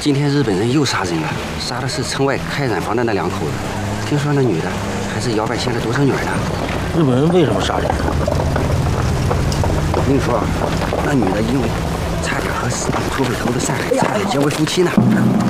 今天日本人又杀人了，杀的是城外开染坊的那2口子。听说那女的还是摇摆县的独生女呢。 日本人为什么杀人？ 我跟你说，那女的因为差点和土匪头子善海差点结为夫妻呢。